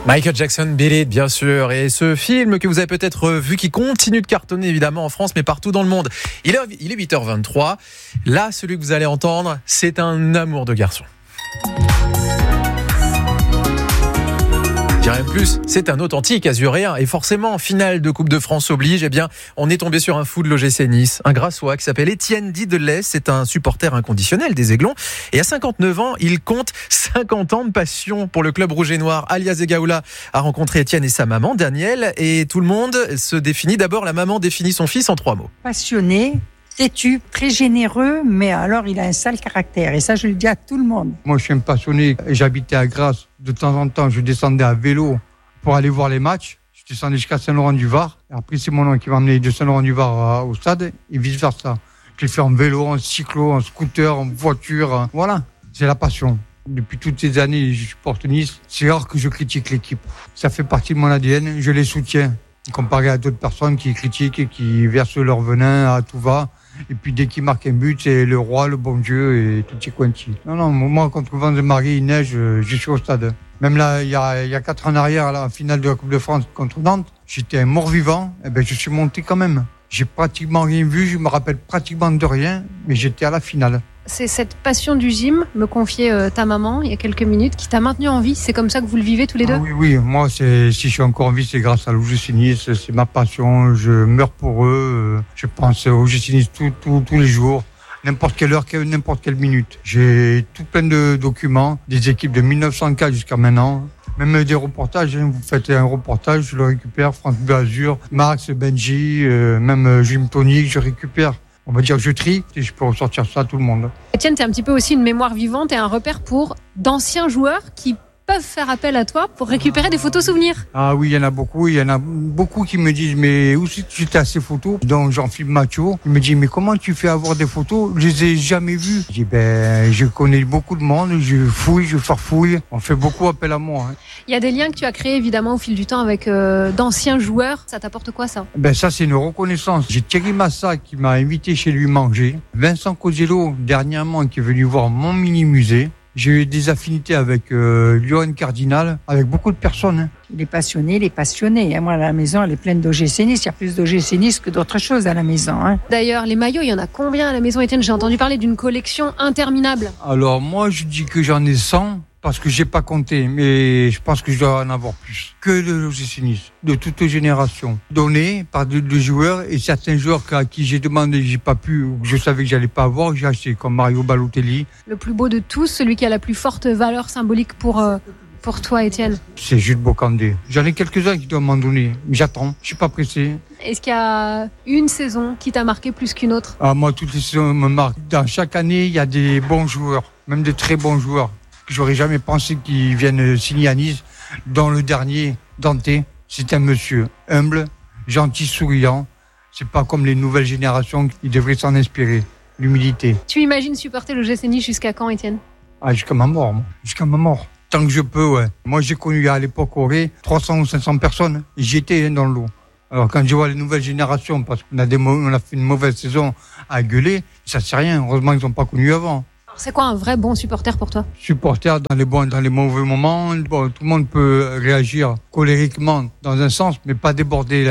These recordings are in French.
Michael Jackson, Beat It, bien sûr. Et ce film que vous avez peut-être vu, qui continue de cartonner évidemment en France, mais partout dans le monde. Il est 8h23. Là, celui que vous allez entendre, c'est un amour de garçon. Je dirais même plus, c'est un authentique azuréen. Et forcément, finale de Coupe de France oblige, on est tombé sur un fou de l'OGC Nice, un Grassois qui s'appelle Étienne Didelès. C'est un supporter inconditionnel des Aiglons. Et à 59 ans, il compte 50 ans de passion pour le club rouge et noir. Alias Zegaoula a rencontré Étienne et sa maman, Danielle. Et tout le monde se définit. D'abord, la maman définit son fils en 3 mots. Passionné, têtu, très généreux, mais alors il a un sale caractère. Et ça, je le dis à tout le monde. Moi, je suis un passionné. J'habitais à Grasse. De temps en temps, je descendais à vélo pour aller voir les matchs. Je descendais jusqu'à Saint-Laurent-du-Var. Et après, c'est mon oncle qui m'a emmené de Saint-Laurent-du-Var au stade et vice-versa. Je l'ai fait en vélo, en cyclo, en scooter, en voiture. Voilà, c'est la passion. Depuis toutes ces années, je supporte Nice. C'est rare que je critique l'équipe. Ça fait partie de mon ADN. Je les soutiens. Comparé à d'autres personnes qui critiquent et qui versent leur venin à tout va. Et puis dès qu'il marque un but, c'est le roi, le bon Dieu et tutti quanti. Non, moi, contre Vents-de-Marie, il neige, je suis au stade. Même là, il y a 4 ans en arrière, la finale de la Coupe de France contre Nantes, j'étais un mort-vivant, je suis monté quand même. J'ai pratiquement rien vu, je me rappelle pratiquement de rien, mais j'étais à la finale. C'est cette passion du gym, me confiait ta maman il y a quelques minutes, qui t'a maintenu en vie. C'est comme ça que vous le vivez tous les deux ? Oui, moi, si je suis encore en vie, c'est grâce à l'OGC Nice, c'est ma passion, je meurs pour eux, je pense au OGC Nice tous les jours. N'importe quelle heure, n'importe quelle minute. J'ai tout plein de documents, des équipes de 1904 jusqu'à maintenant. Même des reportages, vous faites un reportage, je le récupère, France Bleu Azur, Max, Benji, même Jim Tonic, je récupère. On va dire que je trie et je peux ressortir ça à tout le monde. Etienne, t'es un petit peu aussi une mémoire vivante et un repère pour d'anciens joueurs qui peuvent faire appel à toi pour récupérer des photos souvenirs. Ah oui, il y en a beaucoup qui me disent mais où c'est que tu as ces photos? Donc Jean-Philippe Mathieu, il me dit mais comment tu fais avoir des photos? Je les ai jamais vues. Je dis je connais beaucoup de monde, je fouille, je farfouille, on fait beaucoup appel à moi. Il y a des liens que tu as créés évidemment au fil du temps avec d'anciens joueurs. Ça t'apporte quoi ça? Ça c'est une reconnaissance. J'ai Thierry Massa qui m'a invité chez lui manger. Vincent Cosello dernièrement qui est venu voir mon mini-musée. J'ai eu des affinités avec Johan Cardinal, avec beaucoup de personnes. Les passionnés. Moi, la maison, elle est pleine d'OGC Nice. Il y a plus d'OGC Nice que d'autres choses à la maison. D'ailleurs, les maillots, il y en a combien à la maison, Étienne? J'ai entendu parler d'une collection interminable. Alors, moi, je dis que j'en ai 100, parce que j'ai pas compté, mais je pense que je dois en avoir plus que de l'OGC Nice, de toutes générations, donnés par deux joueurs et certains joueurs à qui j'ai demandé, j'ai pas pu, ou que je savais que j'allais pas avoir, j'ai acheté, comme Mario Balotelli. Le plus beau de tous, celui qui a la plus forte valeur symbolique pour toi, Étienne? C'est Jules Bocandé. J'en ai quelques-uns qui doivent m'en donner, mais j'attends, je suis pas pressé. Est-ce qu'il y a une saison qui t'a marqué plus qu'une autre? Moi, toutes les saisons me marquent. Dans chaque année, il y a des bons joueurs, même des très bons joueurs, que j'aurais jamais pensé qu'ils viennent signer à Nice. Dans le dernier, Dante, c'est un monsieur humble, gentil, souriant. C'est pas comme les nouvelles générations, ils devraient s'en inspirer. L'humilité. Tu imagines supporter le l'OGC Nice jusqu'à quand, Étienne? Jusqu'à ma mort, moi. Jusqu'à ma mort. Tant que je peux, ouais. Moi, j'ai connu à l'époque au Ré 300 ou 500 personnes. Et j'étais dans l'eau. Alors, quand je vois les nouvelles générations, parce qu'on a fait une mauvaise saison à gueuler, ça c'est rien. Heureusement, ils n'ont pas connu avant. Alors, c'est quoi un vrai bon supporter pour toi? Supporter dans les bons, dans les mauvais moments. Bon, tout le monde peut réagir colériquement dans un sens, mais pas déborder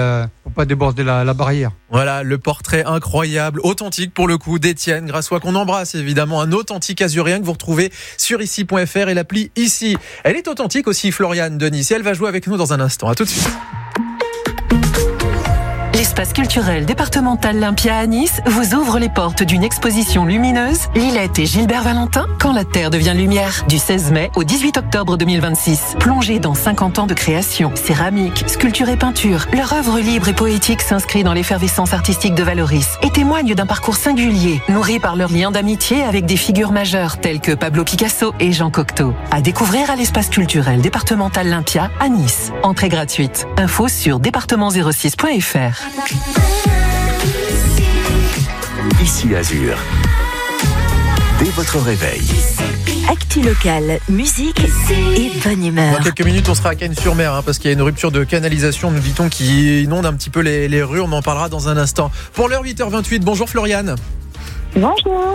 la barrière. Voilà, le portrait incroyable, authentique pour le coup d'Étienne Grassois, qu'on embrasse évidemment, un authentique azuréen que vous retrouvez sur ici.fr et l'appli Ici. Elle est authentique aussi, Floriane de Nice, et elle va jouer avec nous dans un instant. À tout de suite. L'espace culturel départemental Lympia à Nice vous ouvre les portes d'une exposition lumineuse Lilette et Gilbert Valentin, Quand la Terre devient lumière, du 16 mai au 18 octobre 2026. Plongez dans 50 ans de création, céramique, sculpture et peinture. Leur œuvre libre et poétique s'inscrit dans l'effervescence artistique de Valoris et témoigne d'un parcours singulier, nourri par leur lien d'amitié avec des figures majeures telles que Pablo Picasso et Jean Cocteau. À découvrir à l'espace culturel départemental Lympia à Nice. Entrée gratuite. Info sur département06.fr. Ici Azur. Dès votre réveil. Actu locale, musique et bonne humeur. Dans quelques minutes, on sera à Cagnes-sur-Mer parce qu'il y a une rupture de canalisation, nous dit-on, qui inonde un petit peu les rues. On en parlera dans un instant. Pour l'heure 8h28, bonjour Floriane. Bonjour.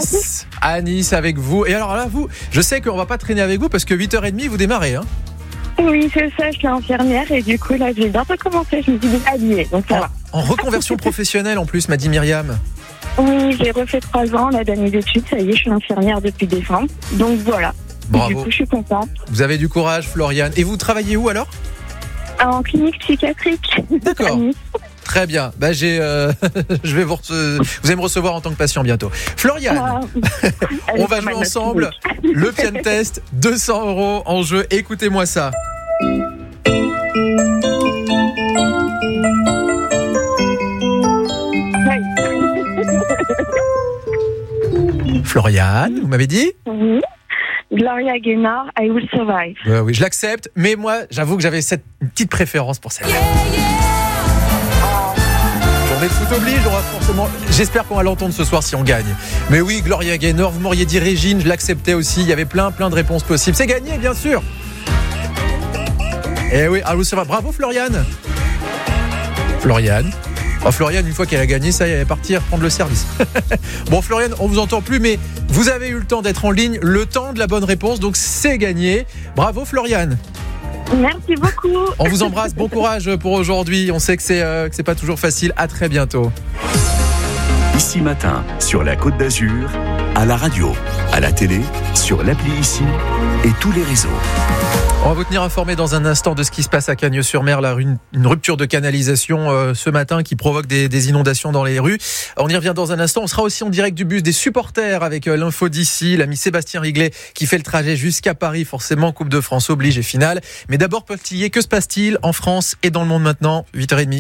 À Nice avec vous. Et alors là, vous, je sais qu'on va pas traîner avec vous parce que 8h30, vous démarrez. Oui, c'est ça, je suis infirmière et du coup, là, j'ai bientôt commencé, je me suis déjà habillée, donc ça va. En reconversion professionnelle en plus, m'a dit Myriam. Oui, j'ai refait 3 ans là d'années d'études, ça y est, je suis infirmière depuis décembre, donc voilà. Bravo. Du coup, je suis contente. Vous avez du courage, Floriane. Et vous travaillez où alors ? En clinique psychiatrique. D'accord. Très bien. je vais vous allez me recevoir en tant que patient bientôt. Floriane, on va jouer ensemble. Le piano test, 200 € en jeu. Écoutez-moi ça. Floriane, vous m'avez dit ? Oui. Gloria Gaynor, I Will Survive. Oui, je l'accepte. Mais moi, j'avoue que j'avais une petite préférence pour celle-là. Journée de foot oblige, on va forcément. J'espère qu'on va l'entendre ce soir si on gagne. Mais oui, Gloria Gaynor, vous m'auriez dit Régine, je l'acceptais aussi. Il y avait plein de réponses possibles. C'est gagné, bien sûr. Eh oui, allô, ça va. Bravo, Floriane. Floriane, une fois qu'elle a gagné, ça y est, elle va partir prendre le service. Bon, Floriane, on vous entend plus, mais vous avez eu le temps d'être en ligne, le temps de la bonne réponse, donc c'est gagné. Bravo, Floriane. Merci beaucoup. On vous embrasse, bon courage pour aujourd'hui. On sait que c'est pas toujours facile. À très bientôt. Ici Matin, sur la Côte d'Azur, à la radio, à la télé, sur l'appli Ici et tous les réseaux. On va vous tenir informé dans un instant de ce qui se passe à Cagnes-sur-Mer, là, une rupture de canalisation ce matin qui provoque des inondations dans les rues. On y revient dans un instant. On sera aussi en direct du bus des supporters avec l'info d'ici, l'ami Sébastien Riglet qui fait le trajet jusqu'à Paris, forcément Coupe de France oblige et finale. Mais d'abord, Paul Tillier, que se passe-t-il en France et dans le monde maintenant ? 8h30.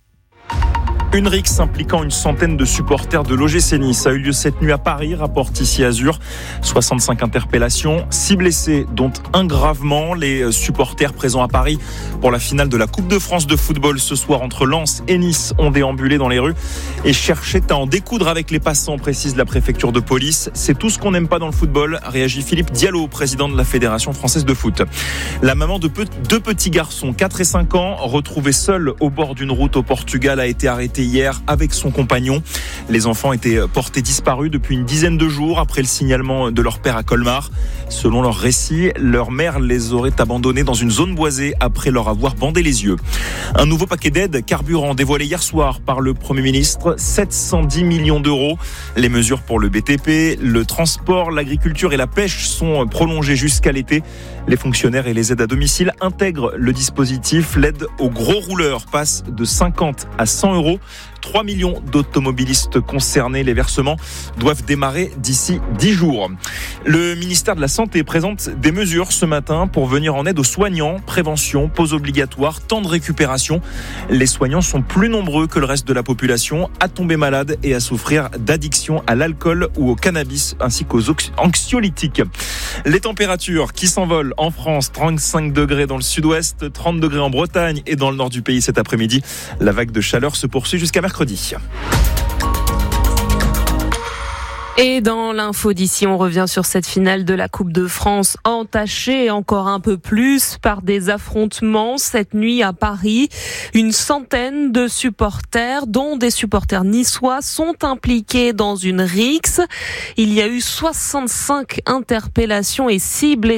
Une rixe impliquant une centaine de supporters de l'OGC Nice a eu lieu cette nuit à Paris, rapporte ici Azur. 65 interpellations, 6 blessés, dont un gravement. Les supporters présents à Paris pour la finale de la Coupe de France de football ce soir entre Lens et Nice ont déambulé dans les rues et cherchaient à en découdre avec les passants, précise la préfecture de police. C'est tout ce qu'on n'aime pas dans le football, réagit Philippe Diallo, président de la Fédération française de foot. La maman de deux petits garçons, 4 et 5 ans, retrouvés seuls au bord d'une route au Portugal, a été arrêtée hier avec son compagnon. Les enfants étaient portés disparus depuis une dizaine de jours après le signalement de leur père à Colmar. Selon leur récit, leur mère les aurait abandonnés dans une zone boisée après leur avoir bandé les yeux. Un nouveau paquet d'aide carburant dévoilé hier soir par le Premier ministre, 710 millions d'euros. Les mesures pour le BTP, le transport, l'agriculture et la pêche sont prolongées jusqu'à l'été. Les fonctionnaires et les aides à domicile intègrent le dispositif. L'aide aux gros rouleurs passe de 50 à 100 euros. 3 millions d'automobilistes concernés. Les versements doivent démarrer d'ici 10 jours. Le ministère de la Santé présente des mesures ce matin pour venir en aide aux soignants. Prévention, pause obligatoire, temps de récupération. Les soignants sont plus nombreux que le reste de la population à tomber malade et à souffrir d'addiction à l'alcool ou au cannabis ainsi qu'aux anxiolytiques. Les températures qui s'envolent en France, 35 degrés dans le sud-ouest, 30 degrés en Bretagne et dans le nord du pays cet après-midi. La vague de chaleur se poursuit jusqu'à mercredi. Et dans l'info d'ici, on revient sur cette finale de la Coupe de France entachée encore un peu plus par des affrontements cette nuit à Paris. Une centaine de supporters, dont des supporters niçois, sont impliqués dans une rixe. Il y a eu 65 interpellations et 6 blessés.